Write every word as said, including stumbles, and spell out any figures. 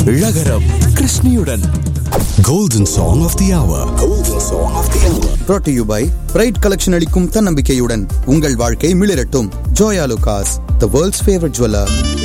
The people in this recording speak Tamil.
Ragaram Krishniudan. Golden Song of the Hour. Golden Song of the Hour. Brought to you by Pride Collection அளிக்கும் தன்னம்பிக்கையுடன் உங்கள் வாழ்க்கை மிளிரட்டும். Joya Lucas, the world's favorite jeweler.